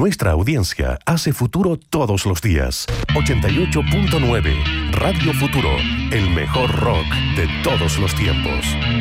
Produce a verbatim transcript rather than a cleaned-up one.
Nuestra audiencia hace futuro todos los días. ochenta y ocho punto nueve Radio Futuro, el mejor rock de todos los tiempos.